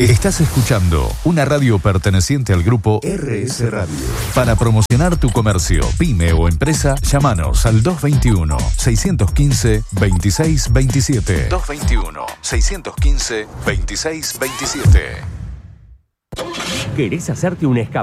Estás escuchando una radio perteneciente al grupo RS Radio. Para promocionar tu comercio, pyme o empresa, llámanos al 221-615-2627. 221-615-2627. ¿Querés hacerte un escape?